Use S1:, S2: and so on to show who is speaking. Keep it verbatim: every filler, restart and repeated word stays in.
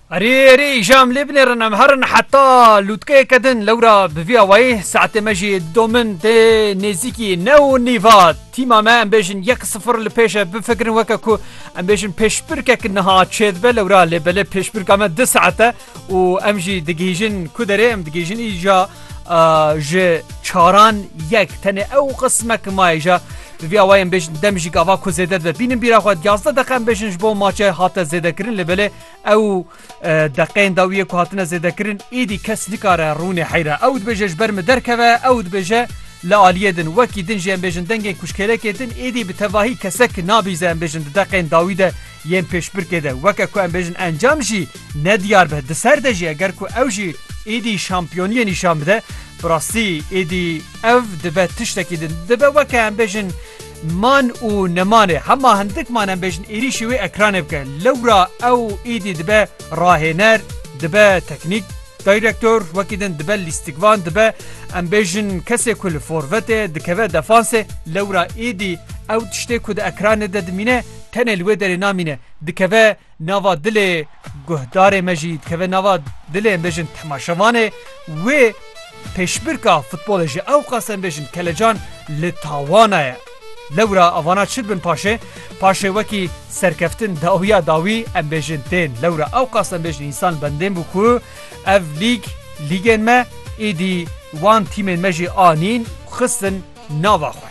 S1: اري اري جام لبنر انا مهرن حتى لوتكي كدن لورا بفيا واي ساعة مجي دومن دي نزيكي نو نيفات تيما ما ام بيجن يك صفر لبيشة بفكرن وكاكو ام بيجن بيش بركك انها تشيد بلا لورا لبلا بيش بركة ما دي ساعة و امجي دقيجن كدري ام دقيجن ايجا آه جي چاران يك تاني او قسمك ما ايجا وی آوایم بیشن دمجی گاوا کو زیده ده بینم بیرا خود یازده دقیقه بیشنش با ماچه هات زیده کرن لبله او دقیقه داویه کو هاتنه زیده کرن ایدی کس نکاره رونه حیره او دبیجش برم درکوه او دبیجه لعالیه دن وکی دن جیم بیشن دنگین کشکره کدن ایدی به تواهی کسک نابیزه ام بیشن دقیقه داویده یم پیش برکده وکه کو ام بیشن انجام جی ندیار به دسر ده جی اگر کو او جی ایدی شامپیونیه نشان بده براستی ایدی او دبه تشتکی دن دبه وکه ام بیشن مان و نمانه همه هندک مان ام بیشن ایری شوی اکرانه بکن لورا او ایدی دبه راهنر دبه تکنیک دایرکتور وکیدن دبه لیستیکوان دبه ام بیشن کسی کل فوروته دکوه دفانسه لورا ایدی او تشتی کد اکرانه ددمینه تنه الوی داری نامینه دکوه نوا دل گهدار مجید دکوه نوا دل ام بیشن تماشوانه و پیشبرکا فوتبال جه او قاسم بیشن کلجان لتاوانه لورا اوانا چل بن پاشه پاشه وکی سرکفتن داویا داوی ام بیشن تین لورا او قاسم بیشن انسان بندن بکو اف لیگ لیگن ما ایدی وان تیمن مجی آنین خستن ناوا